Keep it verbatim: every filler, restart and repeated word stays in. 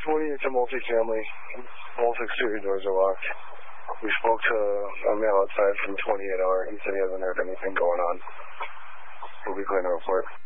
twenty, it's a multifamily. Both exterior doors are locked. We spoke to a male outside from twenty-eight hour. He said he hasn't heard anything going on. We'll be clearing a report.